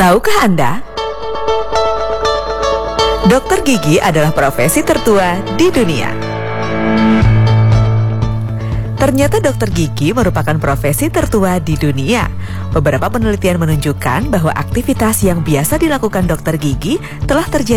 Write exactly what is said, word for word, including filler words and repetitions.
Tahukah Anda? Dokter gigi adalah profesi tertua di dunia. Ternyata dokter gigi merupakan profesi tertua di dunia. Beberapa penelitian menunjukkan bahwa aktivitas yang biasa dilakukan dokter gigi telah terjadi